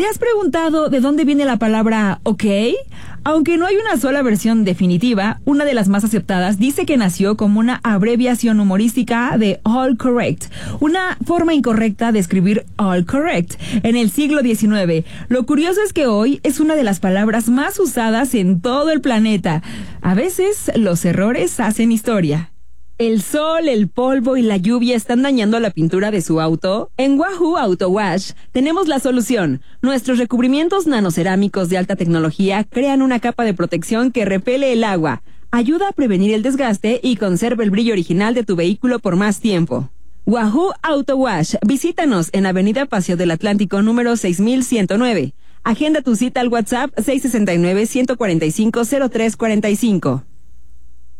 ¿Te has preguntado de dónde viene la palabra OK? Aunque no hay una sola versión definitiva, una de las más aceptadas dice que nació como una abreviación humorística de All Correct, una forma incorrecta de escribir All Correct en el siglo XIX. Lo curioso es que hoy es una de las palabras más usadas en todo el planeta. A veces los errores hacen historia. ¿El sol, el polvo y la lluvia están dañando la pintura de su auto? En Wahoo Auto Wash tenemos la solución. Nuestros recubrimientos nanocerámicos de alta tecnología crean una capa de protección que repele el agua, ayuda a prevenir el desgaste y conserva el brillo original de tu vehículo por más tiempo. Wahoo Auto Wash. Visítanos en Avenida Paseo del Atlántico número 6109. Agenda tu cita al WhatsApp 669-145-0345.